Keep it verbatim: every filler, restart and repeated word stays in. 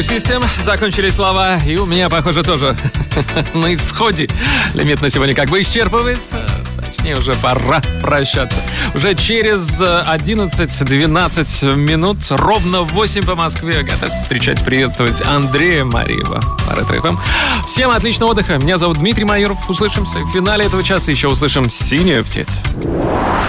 Систем закончились слова, и у меня, похоже, тоже на исходе. Лимит на сегодня как бы исчерпывается. Точнее, уже пора прощаться. Уже через одиннадцать-двенадцать минут, ровно в восемь по Москве, готов встречать, приветствовать Андрея Мариева по Ретро-эф эм. Всем отличного отдыха. Меня зовут Дмитрий Майоров. Услышимся в финале этого часа. Еще услышим «Синюю птицу».